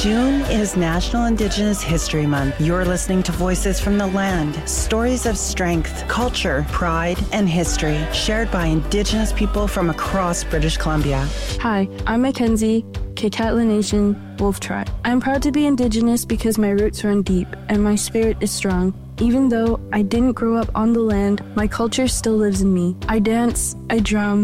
June is National Indigenous History Month. You're listening to Voices from the Land, stories of strength, culture, pride, and history shared by Indigenous people from across British Columbia. Hi, I'm Mackenzie, Kikatla Nation, Wolf Tribe. I'm proud to be Indigenous because my roots run deep and my spirit is strong. Even though I didn't grow up on the land, my culture still lives in me. I dance, I drum,